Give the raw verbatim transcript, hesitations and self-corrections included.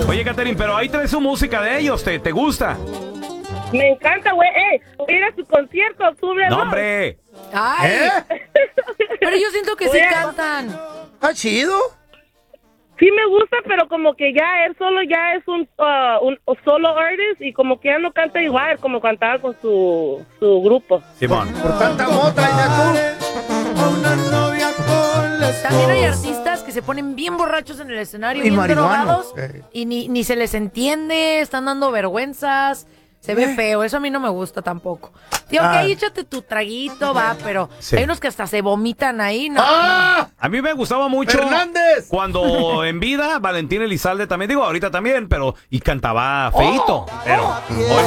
Oye, Catherine, pero ahí trae su música de ellos, ¿te, te gusta? Me encanta, güey. Eh, ir a su concierto, sube. No, hombre. Ay, ¿Eh? pero yo siento que sí Oye. cantan. ¿Está chido? Sí me gusta, pero como que ya él solo ya es un, uh, un solo artist y como que ya no canta igual como cantaba con su, su grupo. Simón. Por tanta mota, ya También hay artistas que se ponen bien borrachos en el escenario, Y bien marihuanos. drogados, Eh. y ni, ni se les entiende, están dando vergüenzas. Se ve feo, eso a mí no me gusta tampoco. Tío, Ah. ok, échate tu traguito, va, pero Sí. hay unos que hasta se vomitan ahí, ¿no? ¡Ah! A mí me gustaba mucho ¡Fernández! cuando en vida Valentín Elizalde también, digo, ahorita también, pero y cantaba feito. Pero